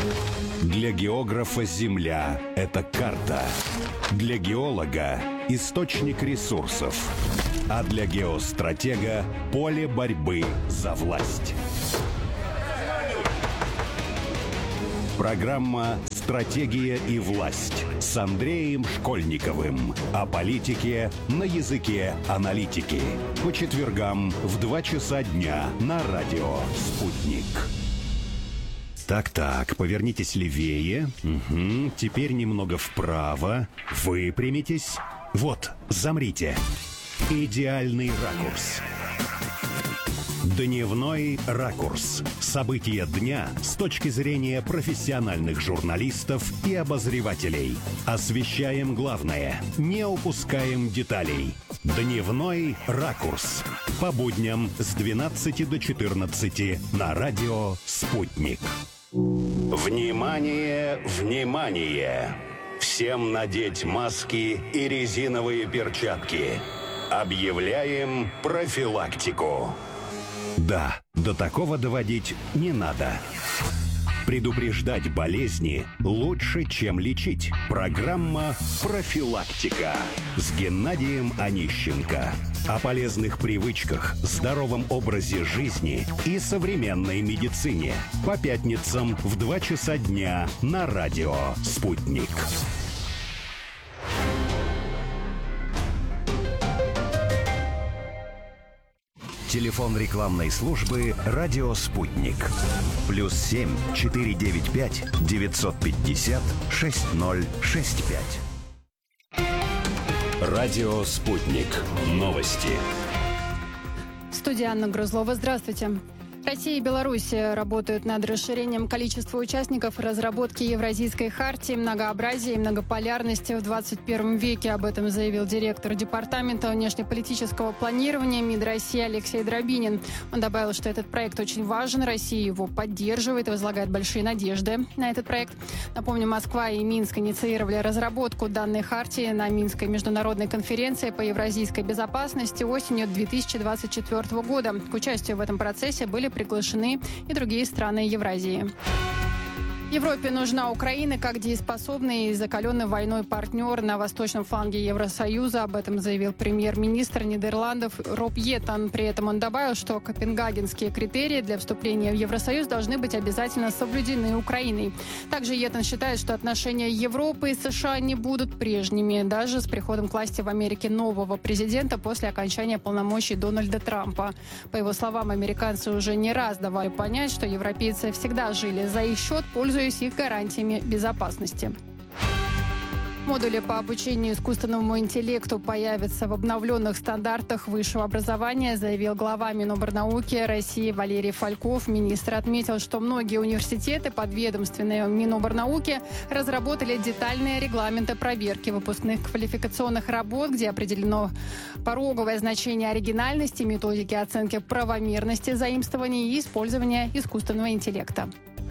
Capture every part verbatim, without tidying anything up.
Для географа Земля – это карта. Для геолога – источник ресурсов. А для геостратега – поле борьбы за власть. Программа «Стратегия и власть» с Андреем Школьниковым. О политике на языке аналитики. По четвергам в два часа дня на радио «Спутник». Так-так, повернитесь левее. Угу. Теперь немного вправо. Выпрямитесь. Вот, замрите. Идеальный ракурс. Дневной ракурс. События дня с точки зрения профессиональных журналистов и обозревателей. Освещаем главное, не упускаем деталей. Дневной ракурс. По будням с двенадцати до четырнадцати на радио «Спутник». Внимание, внимание! Всем надеть маски и резиновые перчатки. Объявляем профилактику. Да, до такого доводить не надо. Предупреждать болезни лучше, чем лечить. Программа «Профилактика» с Геннадием Онищенко. О полезных привычках, здоровом образе жизни и современной медицине. По пятницам в два часа дня на радио «Спутник». Телефон рекламной службы «Радио Спутник». Плюс семь четыре девять пять девятьсот пятьдесят шесть ноль шесть пять. Радио «Спутник». Новости. Студия Анна Грузлова. Здравствуйте. Россия и Беларусь работают над расширением количества участников разработки Евразийской хартии многообразия и многополярности в двадцать первом веке. Об этом заявил директор Департамента внешнеполитического планирования МИД России Алексей Дробинин. Он добавил, что этот проект очень важен, Россия его поддерживает и возлагает большие надежды на этот проект. Напомню, Москва и Минск инициировали разработку данной хартии на Минской международной конференции по евразийской безопасности осенью две тысячи двадцать четвёртого года. К участию в этом процессе были приглашены и другие страны Евразии. Европе нужна Украина как дееспособный и закаленный войной партнер на восточном фланге Евросоюза. Об этом заявил премьер-министр Нидерландов Роб Йеттен. При этом он добавил, что копенгагенские критерии для вступления в Евросоюз должны быть обязательно соблюдены Украиной. Также Йеттен считает, что отношения Европы и США не будут прежними, даже с приходом к власти в Америке нового президента после окончания полномочий Дональда Трампа. По его словам, американцы уже не раз давали понять, что европейцы всегда жили за их счет, пользуясь их гарантиями безопасности. Модули по обучению искусственному интеллекту появятся в обновленных стандартах высшего образования, заявил глава Миноборнауки России Валерий Фальков. Министр отметил, что многие университеты, подведомственные Миноборнауки, разработали детальные регламенты проверки выпускных квалификационных работ, где определено пороговое значение оригинальности, методики оценки правомерности заимствования и использования искусственного интеллекта.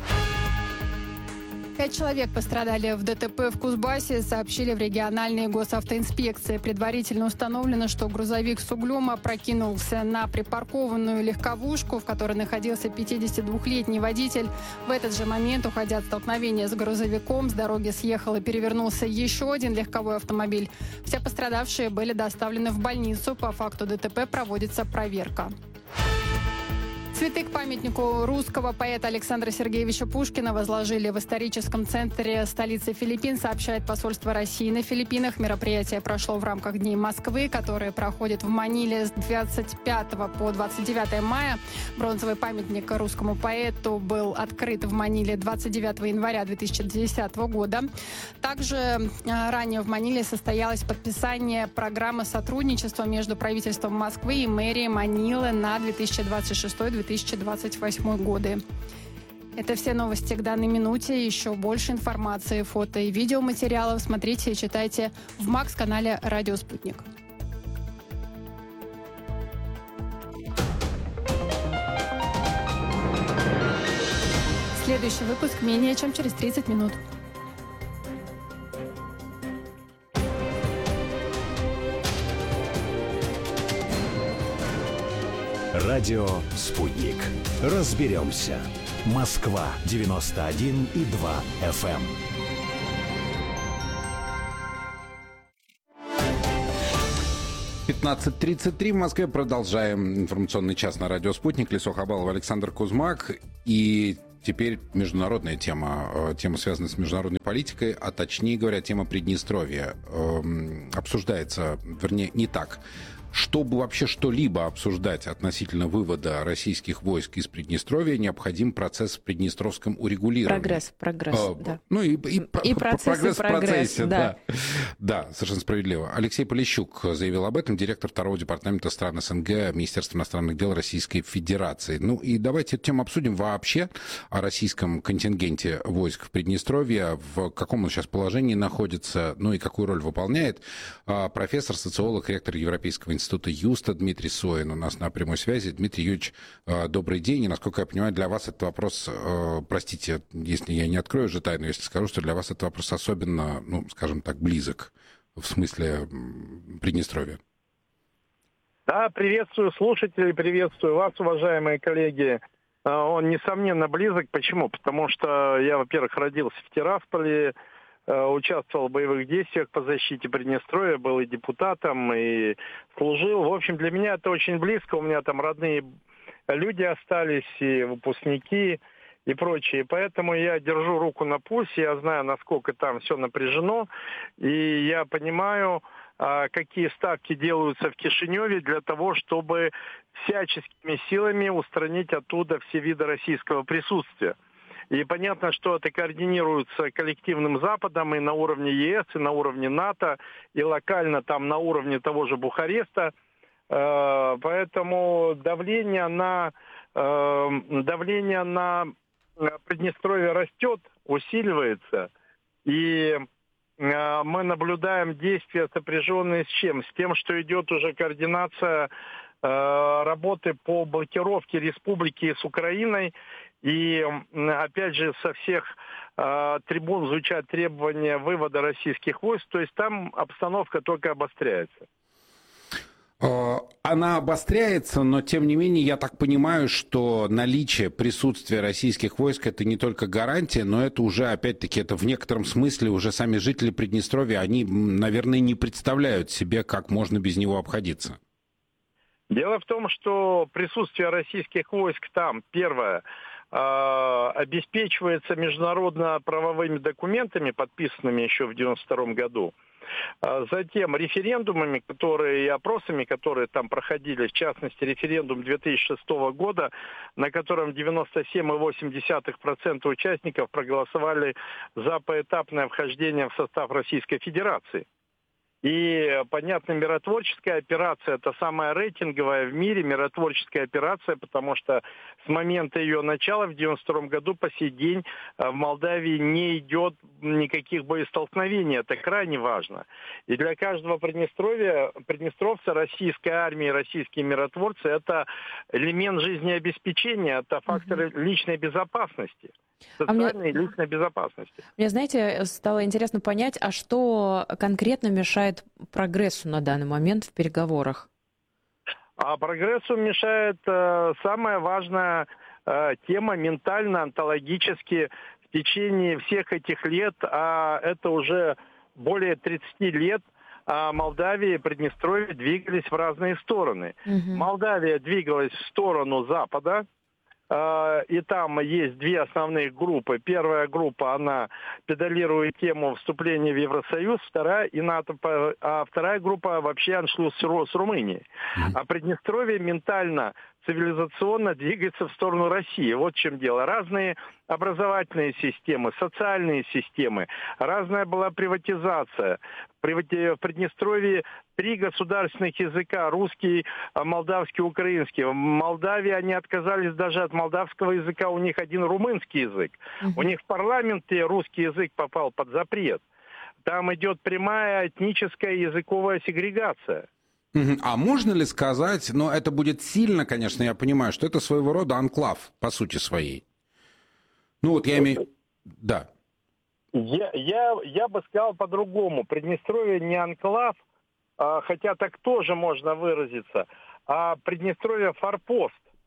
Пять человек пострадали в ДТП в Кузбассе, сообщили в региональной госавтоинспекции. Предварительно установлено, что грузовик с углем опрокинулся на припаркованную легковушку, в которой находился пятидесятидвухлетний водитель. В этот же момент, уходя от столкновения с грузовиком, с дороги съехал и перевернулся еще один легковой автомобиль. Все пострадавшие были доставлены в больницу. По факту ДТП проводится проверка. Цветы к памятнику русского поэта Александра Сергеевича Пушкина возложили в историческом центре столицы Филиппин, сообщает посольство России на Филиппинах. Мероприятие прошло в рамках Дней Москвы, которые проходят в Маниле с двадцать пятого по двадцать девятое мая. Бронзовый памятник русскому поэту был открыт в Маниле двадцать девятого января две тысячи десятого года. Также ранее в Маниле состоялось подписание программы сотрудничества между правительством Москвы и мэрией Манилы на две тысячи двадцать шестой — две тысячи двадцать восьмой годы. Это все новости к данной минуте. Еще больше информации, фото и видеоматериалов смотрите и читайте в Макс-канале «Радио Спутник». Следующий выпуск менее чем через тридцать минут. Радио «Спутник». Разберемся. Москва девяносто один и два эф эм. пятнадцать тридцать три в Москве. Продолжаем информационный час на радио «Спутник». Лесо Хабалов, Александр Кузьмак. И теперь международная тема. Тема, связанная с международной политикой, а точнее говоря, тема Приднестровья. Обсуждается, вернее, не так. Чтобы вообще что-либо обсуждать относительно вывода российских войск из Приднестровья, необходим процесс в приднестровском урегулировании. Прогресс, прогресс, а, да. Ну и, и, и процесс, прогресс, и прогресс в процессе, да. да. Да, совершенно справедливо. Алексей Полищук заявил об этом, директор второго департамента стран СНГ Министерства иностранных дел Российской Федерации. Ну и давайте эту тему обсудим вообще о российском контингенте войск в Приднестровье, в каком он сейчас положении находится, ну и какую роль выполняет. Профессор, социолог, ректор Европейского института Института Юста Дмитрий Соин у нас на прямой связи. Дмитрий Юрьевич, добрый день. И, насколько я понимаю, для вас этот вопрос, простите, если я не открою же тайну, если скажу, что для вас этот вопрос особенно, ну, скажем так, близок в смысле Приднестровья. Да, приветствую слушателей, приветствую вас, уважаемые коллеги. Он, несомненно, близок. Почему? Потому что я, во-первых, родился в Тирасполе, участвовал в боевых действиях по защите Приднестровья, был и депутатом, и служил. В общем, для меня это очень близко. У меня там родные люди остались, и выпускники, и прочее. Поэтому я держу руку на пульсе, я знаю, насколько там все напряжено, и я понимаю, какие ставки делаются в Кишиневе для того, чтобы всяческими силами устранить оттуда все виды российского присутствия. И понятно, что это координируется коллективным Западом и на уровне ЕС, и на уровне НАТО, и локально там на уровне того же Бухареста. Поэтому давление на, давление на Приднестровье растет, усиливается. И мы наблюдаем действия, сопряженные с чем? С тем, что идет уже координация работы по блокировке республики с Украиной. И, опять же, со всех э, трибун звучат требования вывода российских войск. То есть там обстановка только обостряется. Она обостряется, но, тем не менее, я так понимаю, что наличие присутствия российских войск — это не только гарантия, но это уже, опять-таки, это в некотором смысле уже сами жители Приднестровья, они, наверное, не представляют себе, как можно без него обходиться. Дело в том, что присутствие российских войск там, первое, обеспечивается международно-правовыми документами, подписанными еще в девяносто втором году. Затем референдумами, которые и опросами, которые там проходили, в частности, референдум две тысячи шестого года, на котором девяносто семь целых восемь десятых процента участников проголосовали за поэтапное вхождение в состав Российской Федерации. И, понятно, миротворческая операция – это самая рейтинговая в мире миротворческая операция, потому что с момента ее начала в девяносто втором году по сей день в Молдавии не идет никаких боестолкновений. Это крайне важно. И для каждого Приднестровья, приднестровца, российская армия и российские миротворцы – это элемент жизнеобеспечения, это фактор mm-hmm. личной безопасности. Социальной и личной безопасности. Мне, знаете, стало интересно понять, а что конкретно мешает прогрессу на данный момент в переговорах? А прогрессу мешает э, самая важная э, тема ментально-онтологически в течение всех этих лет, а это уже более тридцати лет, а Молдавия и Приднестровье двигались в разные стороны. Угу. Молдавия двигалась в сторону Запада, и там есть две основные группы. Первая группа, она педалирует тему вступления в Евросоюз, вторая и НАТО, а вторая группа вообще аншлюз с Румынией. Mm-hmm. А Приднестровье ментально, цивилизационно двигается в сторону России. Вот в чем дело. Разные образовательные системы, социальные системы, разная была приватизация. В Приднестровье три государственных языка, русский, молдавский, украинский. В Молдавии они отказались даже от молдавского языка, у них один румынский язык. Uh-huh. У них в парламенте русский язык попал под запрет. Там идет прямая этническая языковая сегрегация. Uh-huh. А можно ли сказать, но это будет сильно, конечно, я понимаю, что это своего рода анклав по сути своей? Ну вот я имею... Да. Я, я, я бы сказал по-другому. Приднестровье не анклав, а, хотя так тоже можно выразиться, а Приднестровье форпост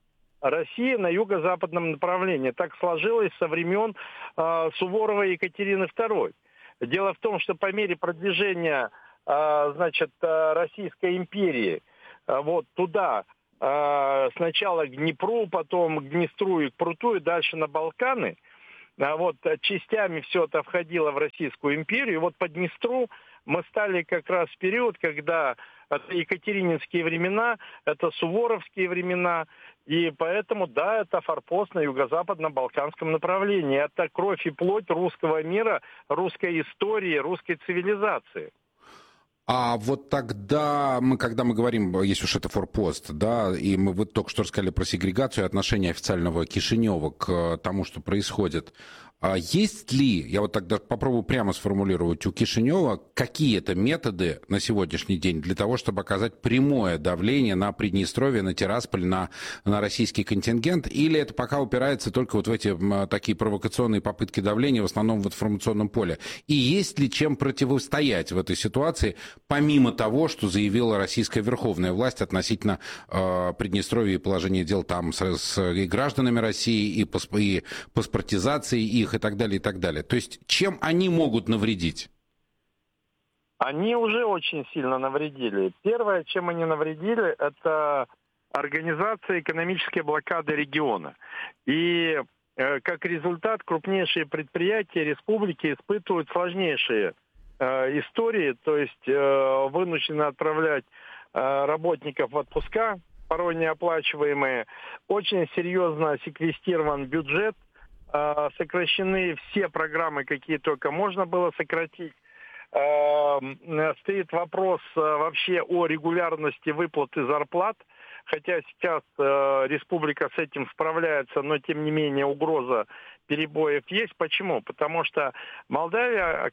России на юго-западном направлении. Так сложилось со времен э, Суворова и Екатерины второй. Дело в том, что по мере продвижения э, значит, э, Российской империи э, вот туда, э, сначала к Днепру, потом к Днестру и к Пруту, и дальше на Балканы, э, вот частями все это входило в Российскую империю. И вот по Днестру мы стали как раз в период, когда это екатерининские времена, это суворовские времена, и поэтому, да, это форпост на юго-западном балканском направлении. Это кровь и плоть русского мира, русской истории, русской цивилизации. А вот тогда, мы, когда мы говорим, если уж это форпост, да, и мы вот только что рассказали про сегрегацию и отношение официального Кишинева к тому, что происходит, а есть ли, я вот тогда попробую прямо сформулировать, у Кишинева какие-то методы на сегодняшний день для того, чтобы оказать прямое давление на Приднестровье, на Тирасполь, на, на российский контингент, или это пока упирается только вот в эти такие провокационные попытки давления, в основном в информационном поле? И есть ли чем противостоять в этой ситуации, помимо того, что заявила российская верховная власть относительно э, Приднестровья и положения дел там с, с и гражданами России, и, пасп, и паспортизацией их, и так далее, и так далее. То есть чем они могут навредить? Они уже очень сильно навредили. Первое, чем они навредили, это организация экономической блокады региона. И э, как результат крупнейшие предприятия республики испытывают сложнейшие э, истории, то есть э, вынуждены отправлять э, работников в отпуска, порой неоплачиваемые. Очень серьезно секвестирован бюджет, сокращены все программы, какие только можно было сократить. Стоит вопрос вообще о регулярности выплаты зарплат, хотя сейчас республика с этим справляется, но тем не менее угроза перебоев есть. Почему? Потому что Молдавия,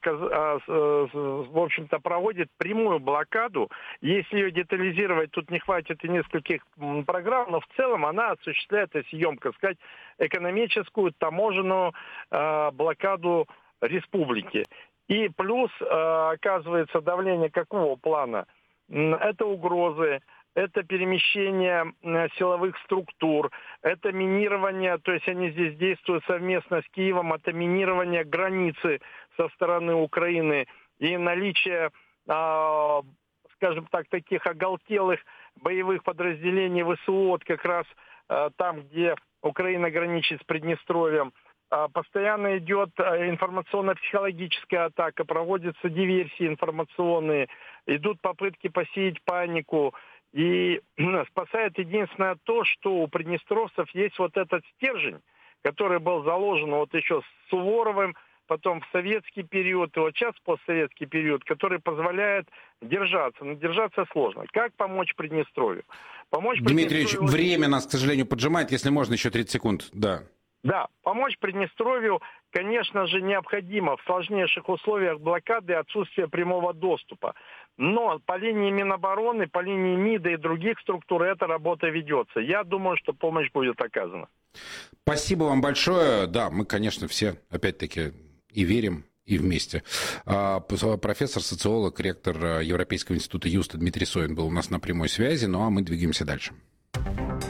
в общем-то, проводит прямую блокаду. Если ее детализировать, тут не хватит и нескольких программ, но в целом она осуществляет, если емко сказать, экономическую таможенную блокаду республики. И плюс оказывается давление какого плана? Это угрозы, это перемещение силовых структур, это минирование, то есть они здесь действуют совместно с Киевом, это минирование границы со стороны Украины и наличие, скажем так, таких оголтелых боевых подразделений ВСУ, как раз там, где Украина граничит с Приднестровьем. Постоянно идет информационно-психологическая атака, проводятся диверсии информационные, идут попытки посеять панику. И спасает единственное то, что у приднестровцев есть вот этот стержень, который был заложен вот еще с Суворовым, потом в советский период, и вот сейчас постсоветский период, который позволяет держаться. Но держаться сложно. Как помочь Приднестровью? Помочь Дмитрий Ильич, Приднестровью... время нас, к сожалению, поджимает. Если можно, еще тридцать секунд. Да. Да, помочь Приднестровью, конечно же, необходимо в сложнейших условиях блокады и отсутствия прямого доступа. Но по линии Минобороны, по линии МИДа и других структур эта работа ведется. Я думаю, что помощь будет оказана. Спасибо вам большое. Да, мы, конечно, все, опять-таки, и верим, и вместе. Профессор, социолог, ректор Европейского института Юста Дмитрий Соин был у нас на прямой связи. Ну а мы двигаемся дальше.